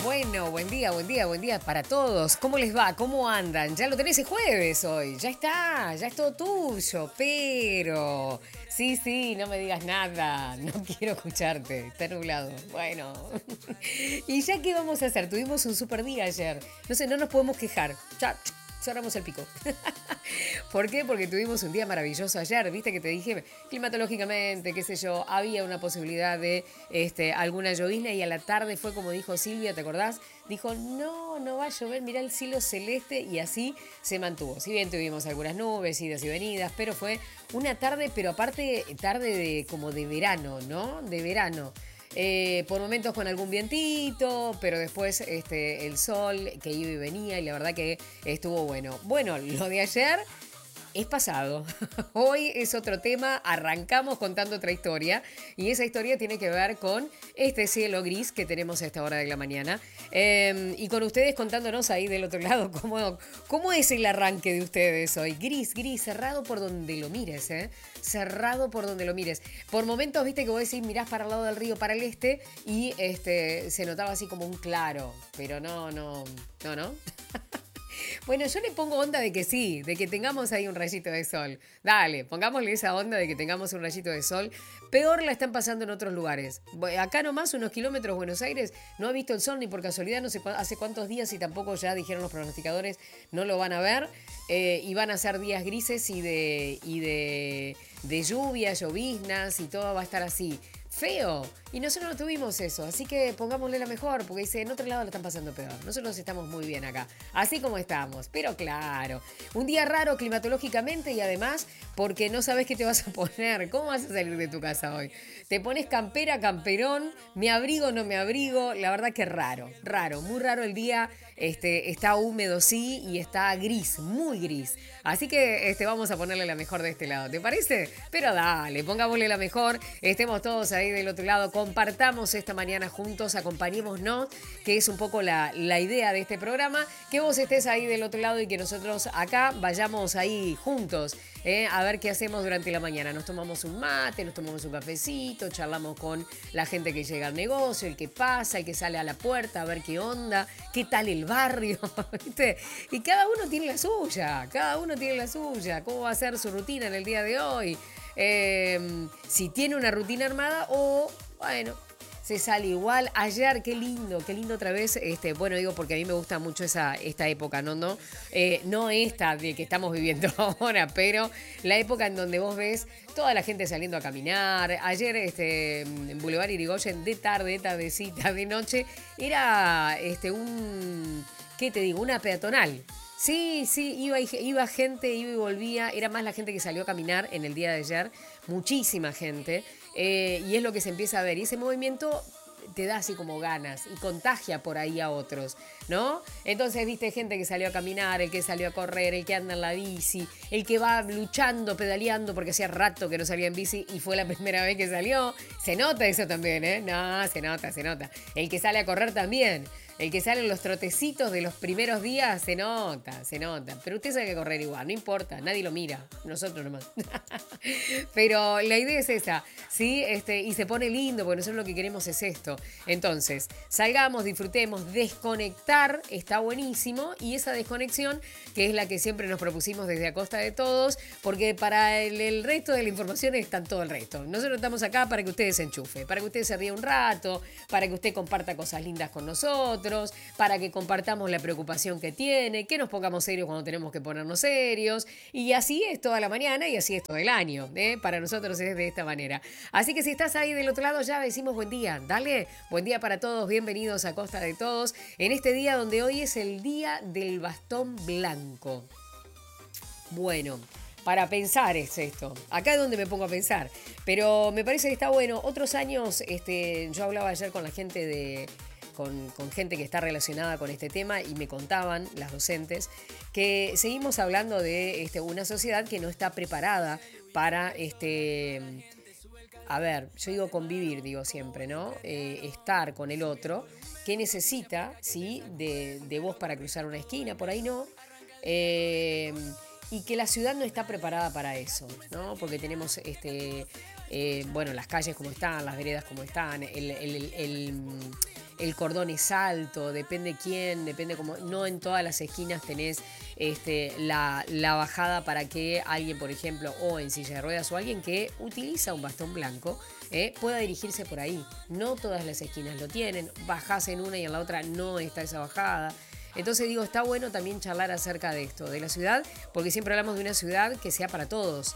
Bueno, buen día para todos. ¿Cómo les va? ¿Cómo andan? Ya lo tenés el jueves hoy. Ya está, ya es todo tuyo. Pero, sí, no me digas nada. No quiero escucharte. Está nublado. Bueno. ¿Y ya qué vamos a hacer? Tuvimos un super día ayer. No sé, no nos podemos quejar. Ya, cerramos el pico. ¿Por qué? Porque tuvimos un día maravilloso ayer. Viste que te dije, climatológicamente, qué sé yo, había una posibilidad de alguna llovizna y a la tarde fue como dijo Silvia, ¿te acordás? Dijo, no va a llover, mirá el cielo celeste y así se mantuvo. Si bien tuvimos algunas nubes, idas y venidas, pero fue una tarde, pero aparte tarde de como de verano, ¿no? De verano. Por momentos con algún vientito, pero después el sol que iba y venía y la verdad que estuvo bueno. Bueno, lo de ayer es pasado. Hoy es otro tema. Arrancamos contando otra historia. Y esa historia tiene que ver con este cielo gris que tenemos a esta hora de la mañana. Y con ustedes contándonos ahí del otro lado cómo es el arranque de ustedes hoy. Gris, cerrado por donde lo mires, ¿eh? Cerrado por donde lo mires. Por momentos, viste que vos decís, mirás para el lado del río, para el este, y se notaba así como un claro. Pero no. Bueno, yo le pongo onda de que sí, de que tengamos ahí un rayito de sol. Dale, pongámosle esa onda de que tengamos un rayito de sol. Peor la están pasando en otros lugares. Acá nomás, unos kilómetros, Buenos Aires, no ha visto el sol ni por casualidad, no sé hace cuántos días y tampoco ya dijeron los pronosticadores, no lo van a ver. Y van a ser días grises y de lluvia, lloviznas y todo va a estar así. Feo. Y nosotros no tuvimos eso, así que pongámosle la mejor, porque dice, en otro lado lo están pasando peor. Nosotros estamos muy bien acá, así como estamos. Pero claro, un día raro climatológicamente y además porque no sabes qué te vas a poner. ¿Cómo vas a salir de tu casa hoy? Te pones campera, camperón, me abrigo, no me abrigo. La verdad que raro, muy raro el día. Está húmedo, sí, y está gris, muy gris. Así que vamos a ponerle la mejor de este lado, ¿te parece? Pero dale, pongámosle la mejor, estemos todos ahí del otro lado, compartamos esta mañana juntos, acompañémonos, que es un poco la idea de este programa, que vos estés ahí del otro lado y que nosotros acá vayamos ahí juntos, a ver qué hacemos durante la mañana. Nos tomamos un mate, nos tomamos un cafecito, charlamos con la gente que llega al negocio, el que pasa, el que sale a la puerta, a ver qué onda, qué tal el barrio, ¿viste? Y cada uno tiene la suya, cómo va a ser su rutina en el día de hoy, si tiene una rutina armada o, bueno, se sale igual. Ayer, qué lindo otra vez, bueno, digo porque a mí me gusta mucho esta época, no esta de que estamos viviendo ahora, pero la época en donde vos ves toda la gente saliendo a caminar. Ayer, en Boulevard Irigoyen, de tarde, tardecita, de noche, era ¿qué te digo? Una peatonal. Sí, iba gente, iba y volvía. Era más la gente que salió a caminar en el día de ayer. Muchísima gente. Y es lo que se empieza a ver. Y ese movimiento te da así como ganas y contagia por ahí a otros, ¿no? Entonces viste gente que salió a caminar, el que salió a correr, el que anda en la bici, el que va luchando, pedaleando porque hacía rato que no salía en bici y fue la primera vez que salió. Se nota eso también, ¿eh? No, se nota. El que sale a correr también. El que sale en los trotecitos de los primeros días, se nota. Pero usted sabe que correr igual, no importa, nadie lo mira, nosotros nomás. Pero la idea es esa, ¿sí? Y se pone lindo, porque nosotros lo que queremos es esto. Entonces, salgamos, disfrutemos, desconectar, está buenísimo. Y esa desconexión, que es la que siempre nos propusimos desde A Costa de Todos, porque para el resto de la información está todo el resto. Nosotros estamos acá para que ustedes se enchufe, para que usted se ría un rato, para que usted comparta cosas lindas con nosotros, para que compartamos la preocupación que tiene, que nos pongamos serios cuando tenemos que ponernos serios. Y así es toda la mañana y así es todo el año. Para nosotros es de esta manera. Así que si estás ahí del otro lado, ya decimos buen día. Dale, buen día para todos, bienvenidos a Costa de Todos, en este día donde hoy es el día del bastón blanco. Bueno, para pensar es esto. Acá es donde me pongo a pensar. Pero me parece que está bueno. Otros años, yo hablaba ayer con la gente con gente que está relacionada con este tema y me contaban, las docentes, que seguimos hablando de una sociedad que no está preparada para, a ver, yo digo convivir, digo siempre, ¿no? Estar con el otro, que necesita, ¿sí? De vos para cruzar una esquina, por ahí no. Y que la ciudad no está preparada para eso, ¿no? Porque tenemos bueno, las calles como están, las veredas como están, el cordón es alto, depende quién, depende cómo. No en todas las esquinas tenés la bajada para que alguien, por ejemplo, o en silla de ruedas o alguien que utiliza un bastón blanco, pueda dirigirse por ahí. No todas las esquinas lo tienen, bajás en una y en la otra no está esa bajada. Entonces digo, está bueno también charlar acerca de esto, de la ciudad, porque siempre hablamos de una ciudad que sea para todos.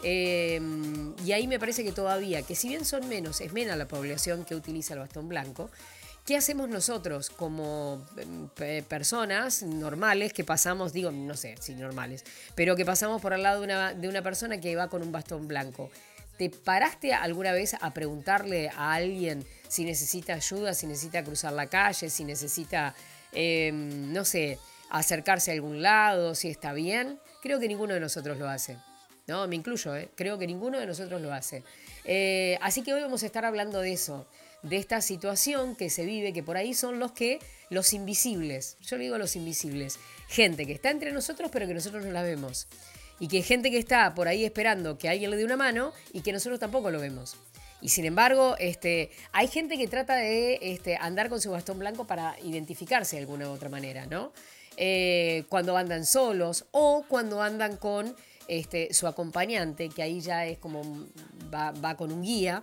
Y ahí me parece que todavía, que si bien son menos, es menos la población que utiliza el bastón blanco, ¿qué hacemos nosotros como personas normales que pasamos, digo, no sé si normales, pero que pasamos por al lado de una persona que va con un bastón blanco? ¿Te paraste alguna vez a preguntarle a alguien si necesita ayuda, si necesita cruzar la calle, si necesita, no sé, acercarse a algún lado, si está bien? Creo que ninguno de nosotros lo hace. No, me incluyo, creo que ninguno de nosotros lo hace. Así que hoy vamos a estar hablando de eso, de esta situación que se vive, que por ahí son los invisibles. Yo le digo los invisibles. Gente que está entre nosotros, pero que nosotros no la vemos. Y que gente que está por ahí esperando que alguien le dé una mano y que nosotros tampoco lo vemos. Y sin embargo, hay gente que trata de andar con su bastón blanco para identificarse de alguna u otra manera, ¿no? Cuando andan solos o cuando andan con su acompañante, que ahí ya es como va con un guía.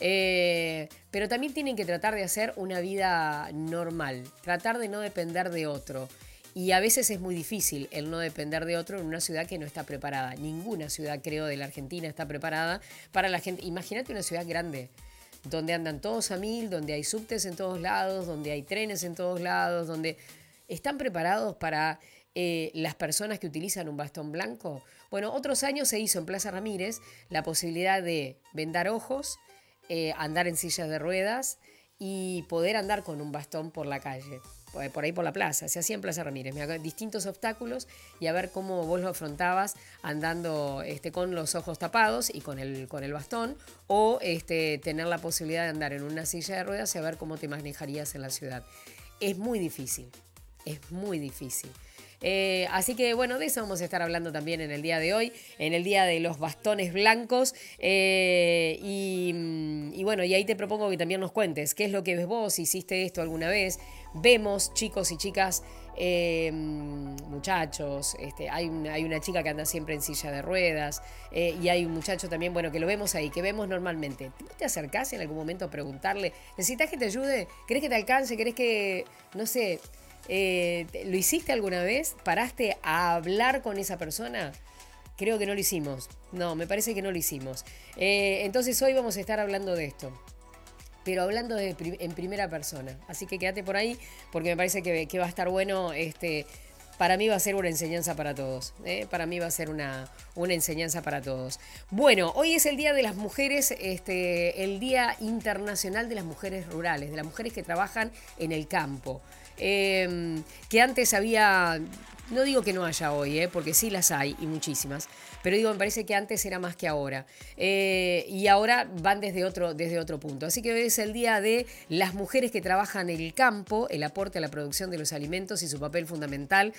Pero también tienen que tratar de hacer una vida normal, tratar de no depender de otro. Y a veces es muy difícil el no depender de otro en una ciudad que no está preparada. Ninguna ciudad, creo, de la Argentina está preparada para la gente. Imagínate una ciudad grande, donde andan todos a mil, donde hay subtes en todos lados, donde hay trenes en todos lados, donde están preparados para las personas que utilizan un bastón blanco. Bueno, otros años se hizo en Plaza Ramírez la posibilidad de vendar ojos, andar en sillas de ruedas y poder andar con un bastón por la calle, por ahí por la plaza. Se hacía en Plaza Ramírez, distintos obstáculos y a ver cómo vos lo afrontabas andando con los ojos tapados y con el bastón, o tener la posibilidad de andar en una silla de ruedas y a ver cómo te manejarías en la ciudad. Es muy difícil, es muy difícil. Así que bueno, de eso vamos a estar hablando también en el día de hoy, en el día de los bastones blancos. Y bueno, y ahí te propongo que también nos cuentes qué es lo que ves vos, si hiciste esto alguna vez. Vemos chicos y chicas, muchachos, hay una chica que anda siempre en silla de ruedas, y hay un muchacho también, bueno, que lo vemos ahí, que vemos normalmente. ¿Vos te acercás en algún momento a preguntarle, necesitas que te ayude? ¿Querés que te alcance? ¿Querés que, no sé... ¿Lo hiciste alguna vez? ¿Paraste a hablar con esa persona? Creo que no lo hicimos. No, me parece que no lo hicimos. Entonces hoy vamos a estar hablando de esto, pero hablando en primera persona. Así que quédate por ahí porque me parece que va a estar bueno. Para mí va a ser una enseñanza para todos. Para mí va a ser una enseñanza para todos. Bueno, hoy es el Día de las Mujeres, el Día Internacional de las Mujeres Rurales, de las mujeres que trabajan en el campo. Que antes había, no digo que no haya hoy, porque sí las hay y muchísimas, pero digo, me parece que antes era más que ahora, y ahora van desde otro punto. Así que hoy es el día de las mujeres que trabajan en el campo, el aporte a la producción de los alimentos y su papel fundamental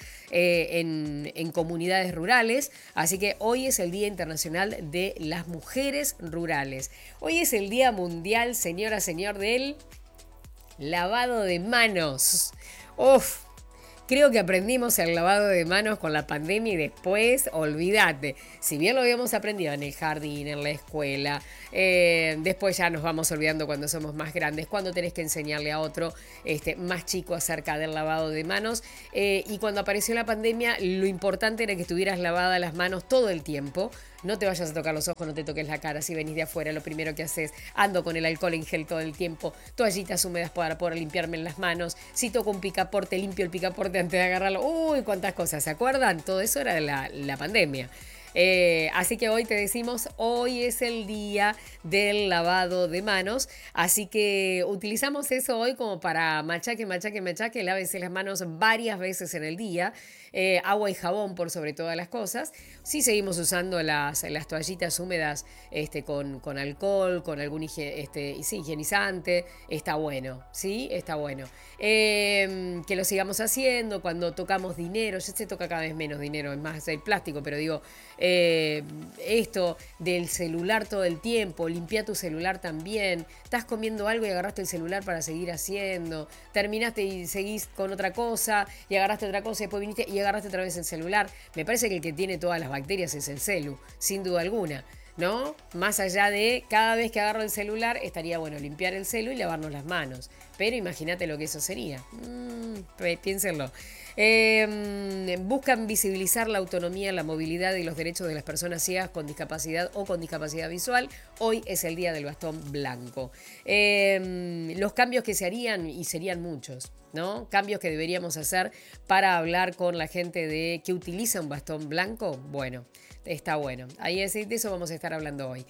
en comunidades rurales. Así que hoy es el Día Internacional de las Mujeres Rurales. Hoy es el Día Mundial, señora, señor, del lavado de manos. Uf, creo que aprendimos el lavado de manos con la pandemia y después, olvídate. Si bien lo habíamos aprendido en el jardín, en la escuela, después ya nos vamos olvidando cuando somos más grandes, cuando tenés que enseñarle a otro más chico acerca del lavado de manos. Y cuando apareció la pandemia, lo importante era que estuvieras lavada las manos todo el tiempo. No te vayas a tocar los ojos, no te toques la cara. Si venís de afuera, lo primero que haces, ando con el alcohol en gel todo el tiempo, toallitas húmedas para poder limpiarme en las manos. Si toco un picaporte, limpio el picaporte antes de agarrarlo. Uy, cuántas cosas, ¿se acuerdan? Todo eso era de la pandemia. Así que hoy te decimos, hoy es el día del lavado de manos, así que utilizamos eso hoy como para machaque, lávese las manos varias veces en el día, agua y jabón por sobre todas las cosas. Sí seguimos usando las toallitas húmedas con alcohol, con algún higienizante, está bueno, ¿sí? Está bueno. Que lo sigamos haciendo cuando tocamos dinero, ya se toca cada vez menos dinero, es más el plástico, pero digo... esto del celular todo el tiempo, limpia tu celular también, estás comiendo algo y agarraste el celular para seguir haciendo, terminaste y seguís con otra cosa y agarraste otra cosa y después viniste y agarraste otra vez el celular. Me parece que el que tiene todas las bacterias es el celu, sin duda alguna. ¿No? Más allá de cada vez que agarro el celular, estaría bueno limpiar el celu y lavarnos las manos. Pero imagínate lo que eso sería. Piénsenlo. Buscan visibilizar la autonomía, la movilidad y los derechos de las personas ciegas con discapacidad o con discapacidad visual. Hoy es el día del bastón blanco. Los cambios que se harían, y serían muchos, ¿no? Cambios que deberíamos hacer para hablar con la gente de que utiliza un bastón blanco. Bueno, está bueno. Ahí de eso vamos a estar hablando hoy.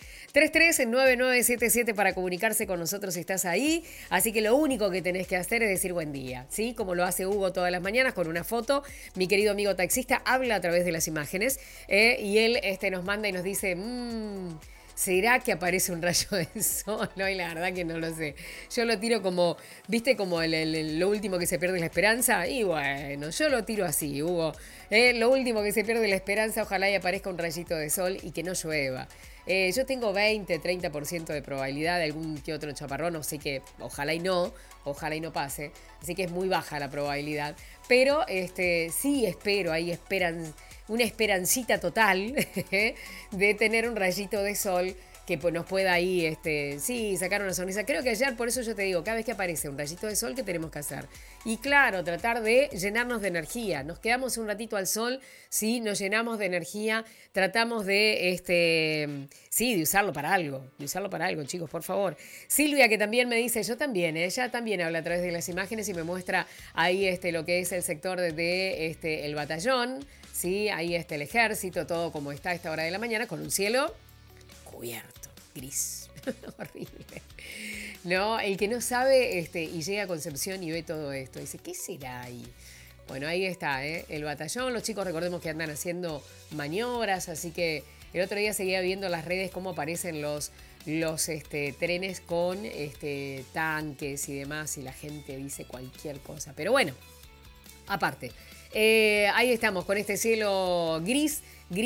339977 para comunicarse con nosotros si estás ahí. Así que lo único que tenés que hacer es decir buen día, ¿sí? Como lo hace Hugo todas las mañanas con una foto. Mi querido amigo taxista habla a través de las imágenes y él nos manda y nos dice... ¿será que aparece un rayo de sol? No, y la verdad que no lo sé. Yo lo tiro como, ¿viste? Como lo último que se pierde es la esperanza. Y bueno, yo lo tiro así, Hugo. Lo último que se pierde es la esperanza, ojalá y aparezca un rayito de sol y que no llueva. Yo tengo 20-30% de probabilidad de algún que otro chaparrón, así que ojalá y no pase. Así que es muy baja la probabilidad. Pero sí espero, ahí esperan una esperancita total de tener un rayito de sol que nos pueda ahí, sí, sacar una sonrisa. Creo que ayer, por eso yo te digo, cada vez que aparece un rayito de sol, ¿qué tenemos que hacer? Y claro, tratar de llenarnos de energía. Nos quedamos un ratito al sol, sí, nos llenamos de energía, tratamos de, sí, de usarlo para algo, chicos, por favor. Silvia, que también me dice, yo también, ella también habla a través de las imágenes y me muestra ahí lo que es el sector de el batallón, sí, ahí el ejército, todo como está a esta hora de la mañana, con un cielo cubierto, gris, horrible. No, el que no sabe y llega a Concepción y ve todo esto, dice, ¿qué será ahí? Bueno, ahí está, el batallón, los chicos recordemos que andan haciendo maniobras, así que el otro día seguía viendo en las redes cómo aparecen los trenes con tanques y demás, y la gente dice cualquier cosa, pero bueno, aparte. Ahí estamos con este cielo gris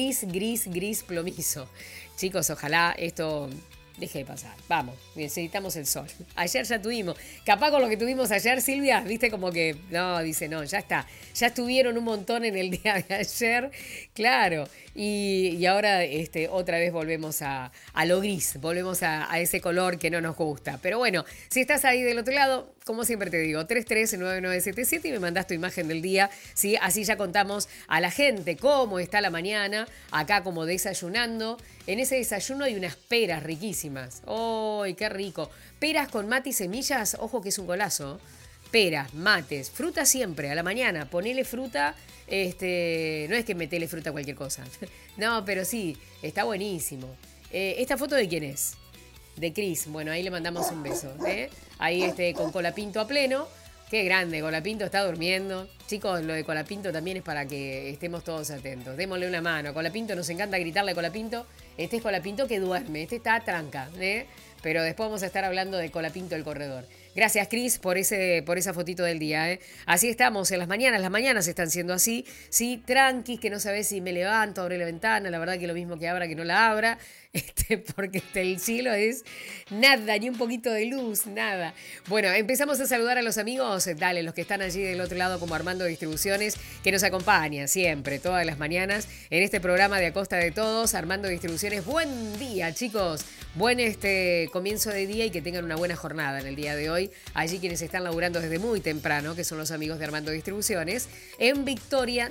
plomizo. Chicos, ojalá esto deje de pasar. Vamos, necesitamos el sol. Ayer ya tuvimos. Capaz con lo que tuvimos ayer, Silvia, viste como que... No, dice, no, ya está. Ya estuvieron un montón en el día de ayer. Claro. Y ahora otra vez volvemos a lo gris. Volvemos a ese color que no nos gusta. Pero bueno, si estás ahí del otro lado, como siempre te digo, 339977 y me mandás tu imagen del día. ¿Sí? Así ya contamos a la gente cómo está la mañana. Acá como desayunando. En ese desayuno hay unas peras riquísimas. ¡Ay, qué rico! Peras con mate y semillas, ojo que es un golazo. Peras, mates, fruta siempre, a la mañana. Ponele fruta, no es que metele fruta a cualquier cosa. No, pero sí, está buenísimo. ¿Esta foto de quién es? De Cris. Bueno, ahí le mandamos un beso. Ahí con Colapinto a pleno. Qué grande, Colapinto está durmiendo. Chicos, lo de Colapinto también es para que estemos todos atentos. Démosle una mano. Colapinto, nos encanta gritarle a Colapinto. Este es Colapinto que duerme, este está tranca, pero después vamos a estar hablando de Colapinto el corredor. Gracias, Cris, por esa fotito del día. Así estamos en las mañanas están siendo así, sí, tranquis, que no sabés si me levanto, abro la ventana, la verdad que lo mismo que abra que no la abra, porque el cielo es nada, ni un poquito de luz, nada. Bueno, empezamos a saludar a los amigos, dale, los que están allí del otro lado como Armando Distribuciones, que nos acompañan siempre, todas las mañanas, en este programa de A Costa de Todos, Armando Distribuciones. Buen día, chicos, buen comienzo de día y que tengan una buena jornada en el día de hoy. Allí quienes están laburando desde muy temprano, que son los amigos de Armando Distribuciones, en Victoria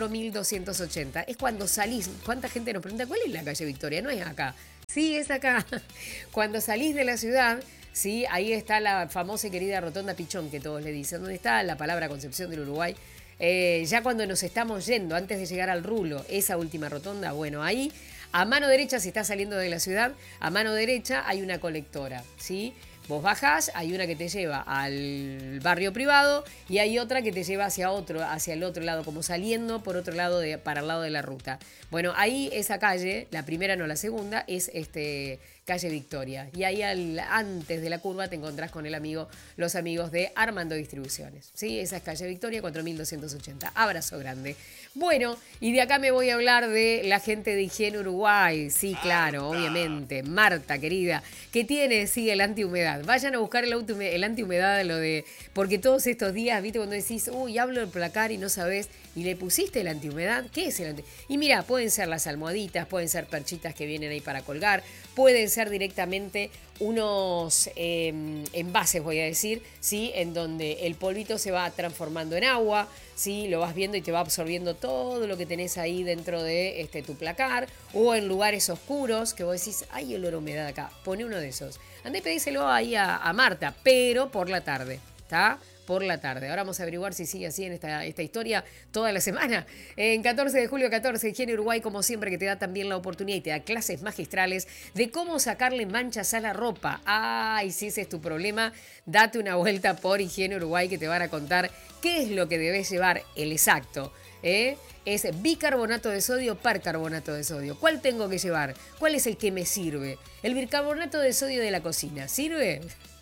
4280. Es cuando salís, ¿cuánta gente nos pregunta cuál es la calle Victoria? No es acá. Sí, es acá. Cuando salís de la ciudad, sí, ahí está la famosa y querida Rotonda Pichón, que todos le dicen, donde está la palabra Concepción del Uruguay. Ya cuando nos estamos yendo, antes de llegar al Rulo, esa última rotonda, bueno, ahí a mano derecha, si estás saliendo de la ciudad, a mano derecha hay una colectora, ¿sí? Vos bajás, hay una que te lleva al barrio privado y hay otra que te lleva hacia el otro lado, como saliendo por otro lado, para el lado de la ruta. Bueno, ahí esa calle, la primera no la segunda, es calle Victoria. Y ahí antes de la curva te encontrás con los amigos de Armando Distribuciones. ¿Sí? Esa es calle Victoria 4280. Abrazo grande. Bueno, y de acá me voy a hablar de la gente de Higiene Uruguay. Sí, claro, obviamente. Marta, querida, que tiene, sí, el antihumedad. Vayan a buscar el antihumedad, porque todos estos días, viste, cuando decís, uy, hablo del placar y no sabés, y le pusiste el antihumedad, ¿qué es el antihumedad? Y mira, pueden ser las almohaditas, pueden ser perchitas que vienen ahí para colgar, pueden ser directamente unos envases, voy a decir, ¿sí? En donde el polvito se va transformando en agua, ¿sí? Lo vas viendo y te va absorbiendo todo lo que tenés ahí dentro de tu placar, o en lugares oscuros que vos decís, hay olor a humedad acá, pone uno de esos. Andá y pedíselo ahí a Marta, pero por la tarde, ¿está? Por la tarde. Ahora vamos a averiguar si sigue así en esta historia toda la semana. En 14 de julio 14, Higiene Uruguay, como siempre, que te da también la oportunidad y te da clases magistrales de cómo sacarle manchas a la ropa. Ay, si ese es tu problema, date una vuelta por Higiene Uruguay que te van a contar qué es lo que debes llevar el exacto. Es bicarbonato de sodio, percarbonato de sodio. ¿Cuál tengo que llevar? ¿Cuál es el que me sirve? El bicarbonato de sodio de la cocina. ¿Sirve?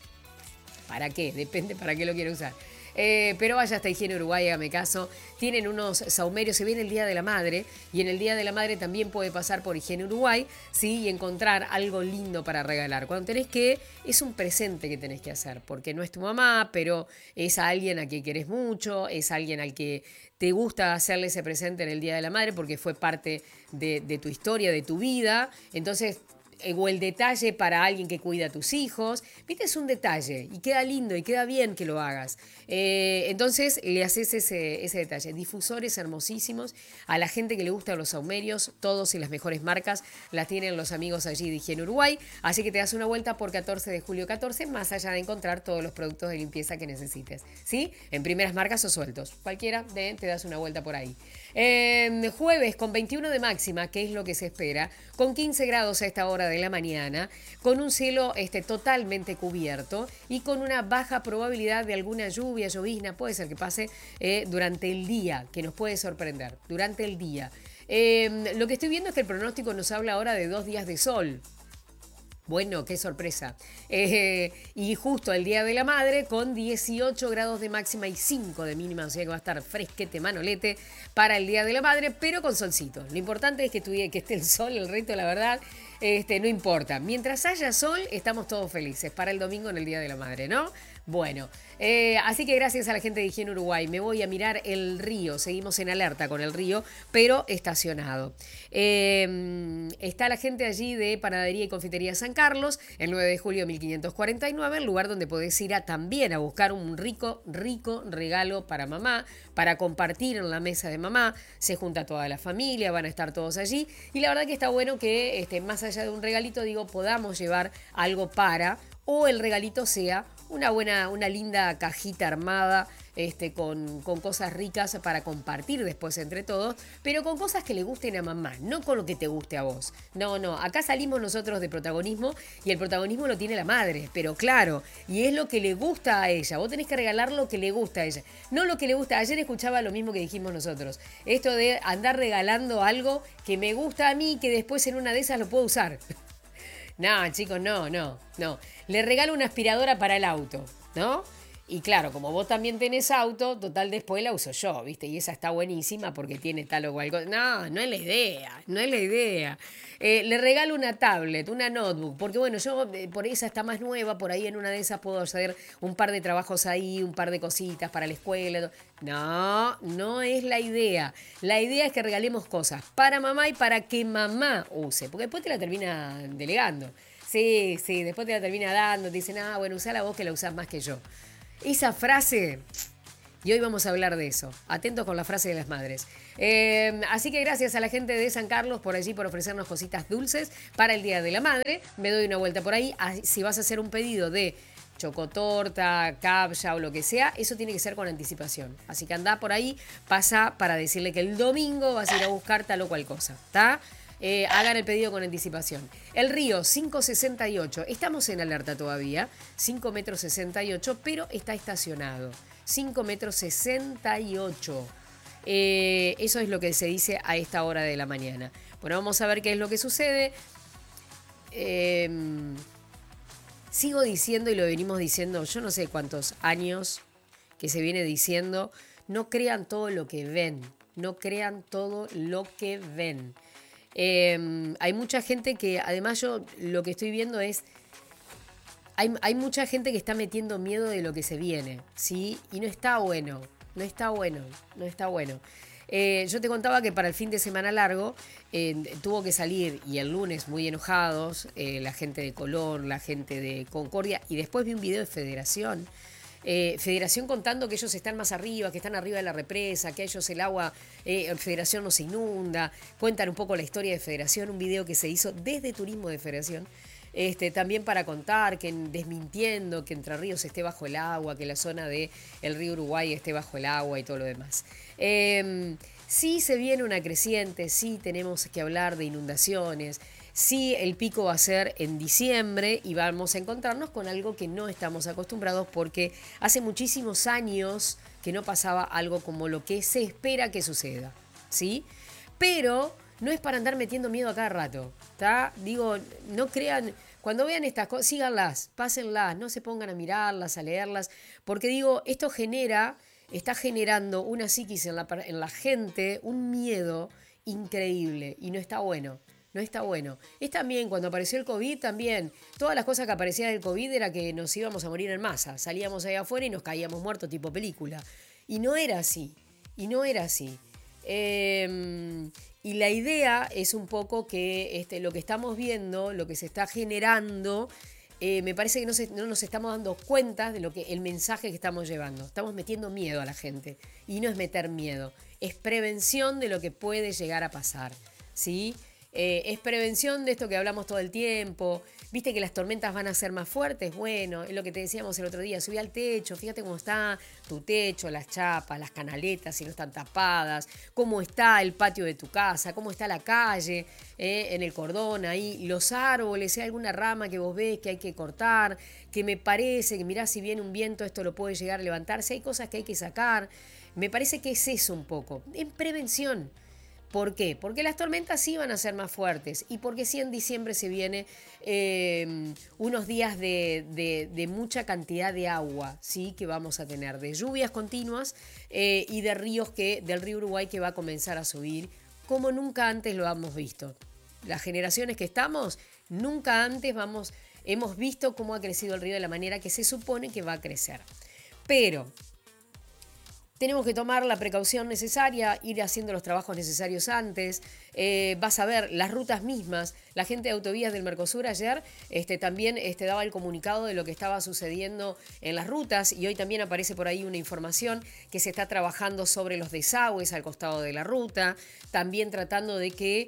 ¿Para qué? Depende para qué lo quiero usar. Pero vaya hasta Higiene Uruguay, hágame caso. Tienen unos saumerios, se viene el Día de la Madre, y en el Día de la Madre también puede pasar por Higiene Uruguay, ¿sí? Y encontrar algo lindo para regalar. Cuando tenés es un presente que tenés que hacer, porque no es tu mamá, pero es a alguien a quien querés mucho, es alguien al que te gusta hacerle ese presente en el Día de la Madre, porque fue parte de tu historia, de tu vida. Entonces, o el detalle para alguien que cuida a tus hijos. Viste, es un detalle y queda lindo y queda bien que lo hagas. Entonces le haces ese detalle. Difusores hermosísimos. A la gente que le gustan los saumerios, todos y las mejores marcas las tienen los amigos allí de Higiene Uruguay. Así que te das una vuelta por 14 de julio 14, más allá de encontrar todos los productos de limpieza que necesites. ¿Sí? En primeras marcas o sueltos. Cualquiera te das una vuelta por ahí. Jueves con 21 de máxima, que es lo que se espera, con 15 grados a esta hora de la mañana, con un cielo totalmente cubierto y con una baja probabilidad de alguna lluvia, llovizna, puede ser que pase durante el día, que nos puede sorprender, durante el día. Lo que estoy viendo es que el pronóstico nos habla ahora de 2 días de sol. Bueno, qué sorpresa. Y justo el Día de la Madre con 18 grados de máxima y 5 de mínima, o sea que va a estar fresquete, manolete para el Día de la Madre, pero con solcito. Lo importante es que esté el sol, el resto, la verdad, no importa. Mientras haya sol, estamos todos felices para el domingo en el Día de la Madre, ¿no? Bueno, así que gracias a la gente de Higiene Uruguay. Me voy a mirar el río. Seguimos en alerta con el río, pero estacionado. Está la gente allí de Panadería y Confitería San Carlos, el 9 de julio de 1549, el lugar donde podés ir también a buscar un rico regalo para mamá, para compartir en la mesa de mamá. Se junta toda la familia, van a estar todos allí. Y la verdad que está bueno que más allá de un regalito, podamos llevar algo o el regalito sea una linda cajita armada con cosas ricas para compartir después entre todos, pero con cosas que le gusten a mamá, no con lo que te guste a vos. No, acá salimos nosotros de protagonismo y el protagonismo lo tiene la madre, pero claro, y es lo que le gusta a ella. Vos tenés que regalar lo que le gusta a ella, no lo que le gusta. Ayer escuchaba lo mismo que dijimos nosotros, esto de andar regalando algo que me gusta a mí, que después en una de esas lo puedo usar. No, chicos, no. Le regalo una aspiradora para el auto, ¿no? Y claro, como vos también tenés auto, total después la uso yo, ¿viste? Y esa está buenísima porque tiene tal o cual cosa. No es la idea. Le regalo una tablet, una notebook, porque bueno, yo por esa está más nueva, por ahí en una de esas puedo hacer un par de trabajos ahí, un par de cositas para la escuela. No es la idea. La idea es que regalemos cosas para mamá y para que mamá use, porque después te la termina delegando. Sí, después te la termina dando, te dicen, bueno, usala vos que la usás más que yo. Esa frase, y hoy vamos a hablar de eso. Atentos con la frase de las madres. Así que gracias a la gente de San Carlos por allí, por ofrecernos cositas dulces para el Día de la Madre. Me doy una vuelta por ahí. Si vas a hacer un pedido de chocotorta, capcha o lo que sea, eso tiene que ser con anticipación. Así que anda por ahí, pasa para decirle que el domingo vas a ir a buscar tal o cual cosa, ¿está? Hagan el pedido con anticipación. El río 568, estamos en alerta todavía, 5 metros 68, pero está estacionado. 5 metros 68. Eso es lo que se dice a esta hora de la mañana. Bueno, vamos a ver qué es lo que sucede. sigo diciendo y lo venimos diciendo, yo no sé cuántos años que se viene diciendo, no crean todo lo que ven, no crean todo lo que ven. Hay mucha gente que, además yo lo que estoy viendo es, hay mucha gente que está metiendo miedo de lo que se viene, ¿sí? Y no está bueno, no está bueno, no está bueno. Yo te contaba que para el fin de semana largo tuvo que salir, y el lunes muy enojados, la gente de Colón, la gente de Concordia, y después vi un video de Federación. Federación contando que ellos están más arriba, que están arriba de la represa, que a ellos el agua, Federación no se inunda. Cuentan un poco la historia de Federación, un video que se hizo desde Turismo de Federación. También para contar, que desmintiendo que Entre Ríos esté bajo el agua, que la zona del río Uruguay esté bajo el agua y todo lo demás. Sí se viene una creciente, sí tenemos que hablar de inundaciones, sí el pico va a ser en diciembre y vamos a encontrarnos con algo que no estamos acostumbrados porque hace muchísimos años que no pasaba algo como lo que se espera que suceda, ¿sí? Pero no es para andar metiendo miedo a cada rato, ¿está? Digo, no crean, cuando vean estas cosas, síganlas, pásenlas, no se pongan a mirarlas, a leerlas, porque digo, esto está generando una psiquis en la gente, un miedo increíble y no está bueno. No está bueno. Es también, cuando apareció el COVID, también, todas las cosas que aparecían del COVID era que nos íbamos a morir en masa. Salíamos ahí afuera y nos caíamos muertos tipo película. Y no era así. Y no era así. Y la idea es un poco que lo que estamos viendo, lo que se está generando, me parece que no nos estamos dando cuenta de lo que el mensaje que estamos llevando. Estamos metiendo miedo a la gente. Y no es meter miedo, es prevención de lo que puede llegar a pasar. ¿Sí? Es prevención de esto que hablamos todo el tiempo. Viste que las tormentas van a ser más fuertes. Bueno, es lo que te decíamos el otro día. Subí al techo, fíjate cómo está tu techo, las chapas, las canaletas, si no están tapadas, cómo está el patio de tu casa, cómo está la calle, en el cordón ahí, los árboles, si hay alguna rama que vos ves que hay que cortar, que me parece que mirá, si viene un viento esto lo puede llegar a levantar, si hay cosas que hay que sacar. Me parece que es eso un poco, en prevención. ¿Por qué? Porque las tormentas sí van a ser más fuertes y porque sí en diciembre se viene unos días de mucha cantidad de agua, ¿sí? Que vamos a tener, de lluvias continuas y de ríos del río Uruguay que va a comenzar a subir como nunca antes lo hemos visto. Las generaciones que estamos, nunca antes hemos visto cómo ha crecido el río de la manera que se supone que va a crecer. Pero tenemos que tomar la precaución necesaria, ir haciendo los trabajos necesarios antes. Vas a ver las rutas mismas. La gente de Autovías del Mercosur ayer también daba el comunicado de lo que estaba sucediendo en las rutas y hoy también aparece por ahí una información que se está trabajando sobre los desagües al costado de la ruta, también tratando de que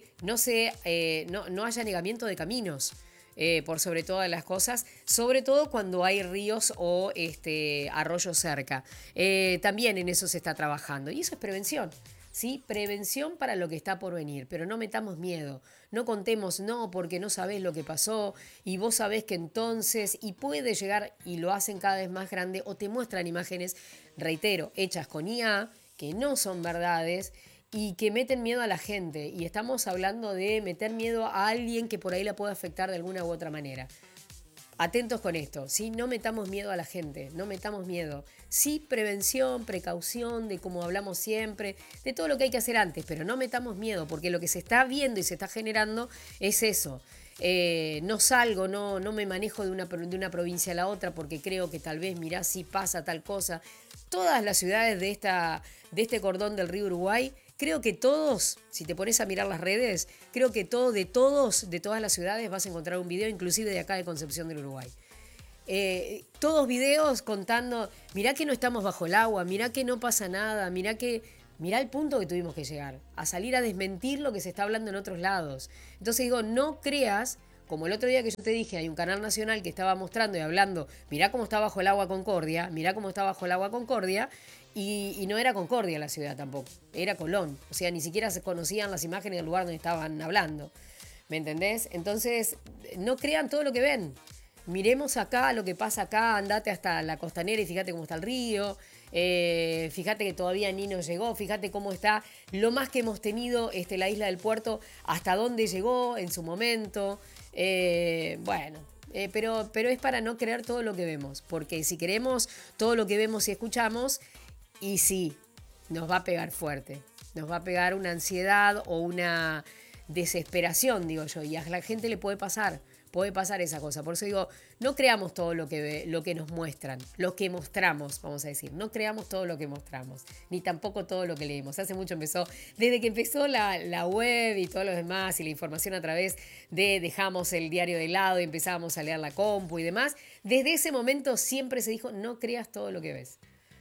no haya anegamiento de caminos. Por sobre todas las cosas, sobre todo cuando hay ríos o arroyos cerca. También en eso se está trabajando y eso es prevención. ¿Sí? Prevención para lo que está por venir, pero no metamos miedo, no contemos no porque no sabés lo que pasó y vos sabés que entonces, y puede llegar y lo hacen cada vez más grande o te muestran imágenes, reitero, hechas con IA, que no son verdades, y que meten miedo a la gente. Y estamos hablando de meter miedo a alguien que por ahí la pueda afectar de alguna u otra manera. Atentos con esto, ¿sí? No metamos miedo a la gente, no metamos miedo. Sí, prevención, precaución, de como hablamos siempre, de todo lo que hay que hacer antes, pero no metamos miedo, porque lo que se está viendo y se está generando es eso. No salgo, no me manejo de una provincia a la otra porque creo que tal vez, mirá, si pasa tal cosa. Todas las ciudades de este cordón del río Uruguay, creo que todos, si te pones a mirar las redes, creo que de todas las ciudades vas a encontrar un video, inclusive de acá de Concepción del Uruguay. Todos videos contando, mirá que no estamos bajo el agua, mirá que no pasa nada, mirá el punto que tuvimos que llegar, a salir a desmentir lo que se está hablando en otros lados. Entonces digo, no creas, como el otro día que yo te dije, hay un canal nacional que estaba mostrando y hablando, mirá cómo está bajo el agua Concordia, y no era Concordia la ciudad tampoco, era Colón. O sea, ni siquiera se conocían las imágenes del lugar donde estaban hablando. ¿Me entendés? Entonces, no crean todo lo que ven. Miremos acá lo que pasa acá, andate hasta la costanera y fíjate cómo está el río. Fíjate que todavía ni nos llegó, fíjate cómo está lo más que hemos tenido la isla del Puerto, hasta dónde llegó en su momento. Bueno, pero es para no creer todo lo que vemos, porque si queremos todo lo que vemos y escuchamos, y sí, nos va a pegar fuerte, nos va a pegar una ansiedad o una desesperación, digo yo, y a la gente le puede pasar esa cosa. Por eso digo, no creamos todo lo que nos muestran, lo que mostramos, vamos a decir. No creamos todo lo que mostramos, ni tampoco todo lo que leemos. Hace mucho desde que empezó la web y todo lo demás y la información a través de dejamos el diario de lado y empezábamos a leer la compu y demás, desde ese momento siempre se dijo, no creas todo lo que ves,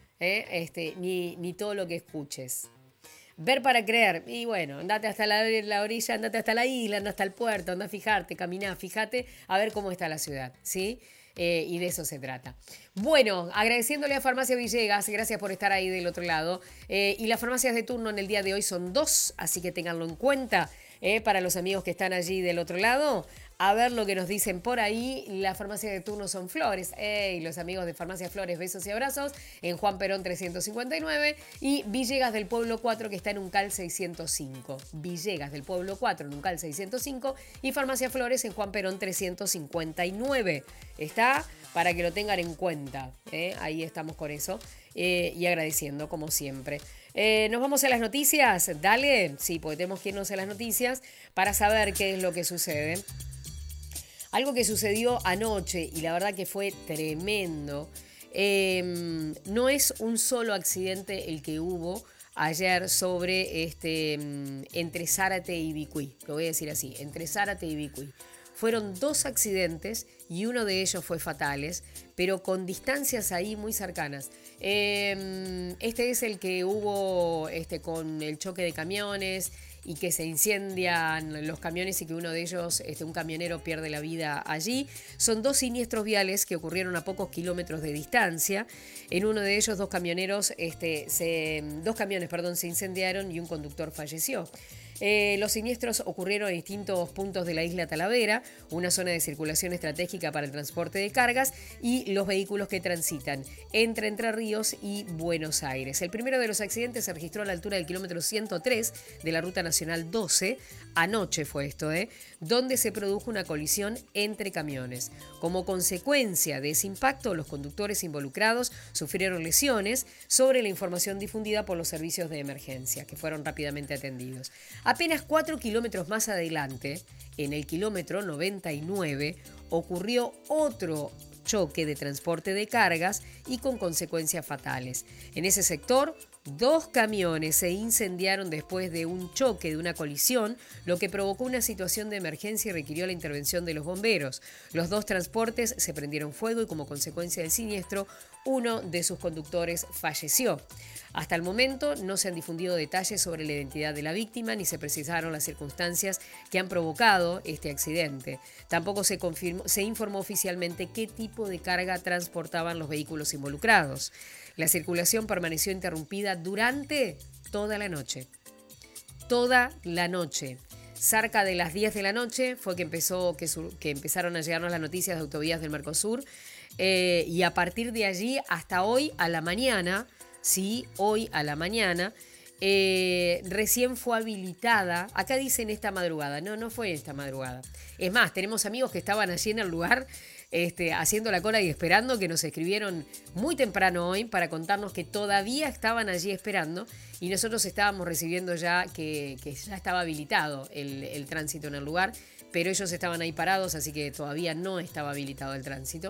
ni todo lo que escuches. Ver para creer. Y bueno, andate hasta la orilla, andate hasta la isla, andate hasta el puerto, anda a fijarte, caminá, fíjate a ver cómo está la ciudad, ¿sí? Y de eso se trata. Bueno, agradeciéndole a Farmacia Villegas, gracias por estar ahí del otro lado. Y las farmacias de turno en el día de hoy son 2, así que ténganlo en cuenta. Para los amigos que están allí del otro lado, a ver lo que nos dicen por ahí. La farmacia de turno son Flores. Los amigos de Farmacia Flores, besos y abrazos. En Juan Perón 359. Y Villegas del Pueblo 4, que está en Uncal 605. Villegas del Pueblo 4 en Uncal 605. Y Farmacia Flores en Juan Perón 359. Está para que lo tengan en cuenta. Ahí estamos con eso. Y agradeciendo, como siempre. Nos vamos a las noticias. Dale. Sí, porque tenemos que irnos a las noticias para saber qué es lo que sucede. Algo que sucedió anoche y la verdad que fue tremendo. No es un solo accidente el que hubo ayer sobre entre Zárate y Vicuí. Lo voy a decir así, entre Zárate y Vicuí. Fueron 2 accidentes y uno de ellos fue fatales, pero con distancias ahí muy cercanas. Este es el que hubo con el choque de camiones y que se incendian los camiones y que uno de ellos, un camionero, pierde la vida allí. Son 2 siniestros viales que ocurrieron a pocos kilómetros de distancia. En uno de ellos, 2 camiones, se incendiaron y un conductor falleció. Los siniestros ocurrieron en distintos puntos de la isla Talavera, una zona de circulación estratégica para el transporte de cargas y los vehículos que transitan entre Entre Ríos y Buenos Aires. El primero de los accidentes se registró a la altura del kilómetro 103 de la Ruta Nacional 12, anoche fue esto, donde se produjo una colisión entre camiones. Como consecuencia de ese impacto, los conductores involucrados sufrieron lesiones sobre la información difundida por los servicios de emergencia, que fueron rápidamente atendidos. Apenas 4 kilómetros más adelante, en el kilómetro 99, ocurrió otro choque de transporte de cargas y con consecuencias fatales. En ese sector, 2 camiones se incendiaron después de un choque, de una colisión, lo que provocó una situación de emergencia y requirió la intervención de los bomberos. Los 2 transportes se prendieron fuego y como consecuencia del siniestro, uno de sus conductores falleció. Hasta el momento no se han difundido detalles sobre la identidad de la víctima ni se precisaron las circunstancias que han provocado este accidente. Tampoco se informó oficialmente qué tipo de carga transportaban los vehículos involucrados. La circulación permaneció interrumpida durante toda la noche. Toda la noche. Cerca de las 10 de la noche fue que empezaron a llegarnos las noticias de Autovías del Mercosur. Y a partir de allí hasta hoy a la mañana, recién fue habilitada. Acá dicen esta madrugada. No fue esta madrugada. Es más, tenemos amigos que estaban allí en el lugar haciendo la cola y esperando, que nos escribieron muy temprano hoy para contarnos que todavía estaban allí esperando y nosotros estábamos recibiendo ya que ya estaba habilitado el tránsito en el lugar, pero ellos estaban ahí parados, así que todavía no estaba habilitado el tránsito.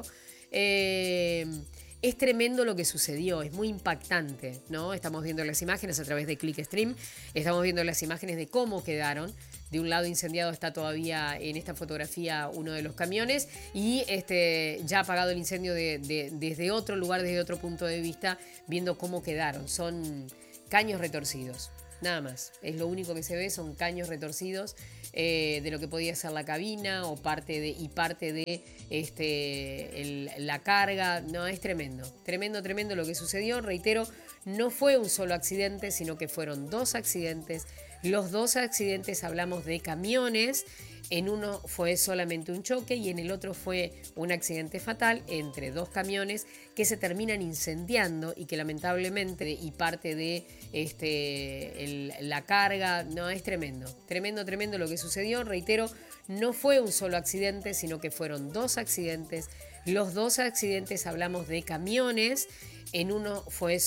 Es tremendo lo que sucedió, es muy impactante, ¿no? Estamos viendo las imágenes a través de Clickstream, estamos viendo las imágenes de cómo quedaron. De un lado incendiado está todavía en esta fotografía uno de los camiones y ya apagado el incendio desde otro lugar, desde otro punto de vista, viendo cómo quedaron. Son caños retorcidos, nada más. Es lo único que se ve, son caños retorcidos de lo que podía ser la cabina o parte de la carga. No, es tremendo, tremendo lo que sucedió. Reitero, no fue un solo accidente, sino que fueron 2 accidentes. Los 2 accidentes hablamos de camiones. En uno fue solamente un choque y en el otro fue un accidente fatal entre 2 camiones que se terminan incendiando y que lamentablemente, y parte de la carga, no, es tremendo lo que sucedió. Reitero, no fue un solo accidente, sino que fueron dos accidentes. Los dos accidentes hablamos de camiones. En uno fue